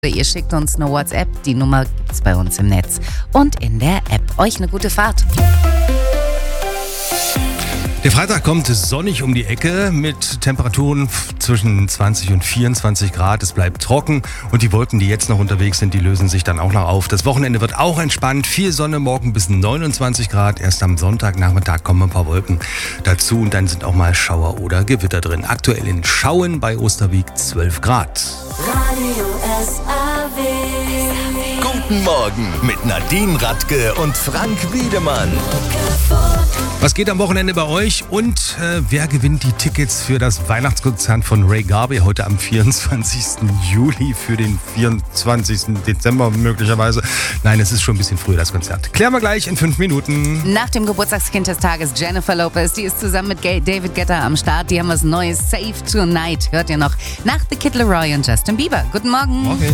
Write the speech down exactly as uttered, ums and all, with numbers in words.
Ihr schickt uns eine WhatsApp, die Nummer gibt's bei uns im Netz und in der App. Euch eine gute Fahrt. Der Freitag kommt sonnig um die Ecke mit Temperaturen zwischen zwanzig und vierundzwanzig Grad. Es bleibt trocken und die Wolken, die jetzt noch unterwegs sind, die lösen sich dann auch noch auf. Das Wochenende wird auch entspannt. Viel Sonne, morgen bis neunundzwanzig Grad. Erst am Sonntagnachmittag kommen ein paar Wolken dazu und dann sind auch mal Schauer oder Gewitter drin. Aktuell in Schauen bei Osterwieck zwölf Grad. Radio S A W. Guten Morgen mit Nadine Radke und Frank Wiedemann. Was geht am Wochenende bei euch und äh, wer gewinnt die Tickets für das Weihnachtskonzert von Ray Garvey heute am vierundzwanzigsten Juli für den vierundzwanzigsten Dezember möglicherweise? Nein, es ist schon ein bisschen früher das Konzert. Klären wir gleich in fünf Minuten. Nach dem Geburtstagskind des Tages, Jennifer Lopez, die ist zusammen mit David Guetta am Start. Die haben was Neues, Save Tonight, hört ihr noch, nach The Kid Laroi und Justin Bieber. Guten Morgen. Morgen.